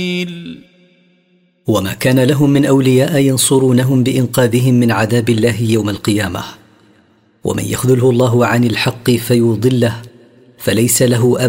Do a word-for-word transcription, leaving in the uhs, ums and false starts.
وما كان لهم من أولياء ينصرونهم بإنقاذهم من عذاب الله يوم القيامة. ومن يخذله الله عن الحق فيضله فليس له أبدا